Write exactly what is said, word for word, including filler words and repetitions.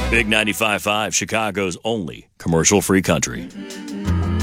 Big ninety-five point five, Chicago's only commercial-free country.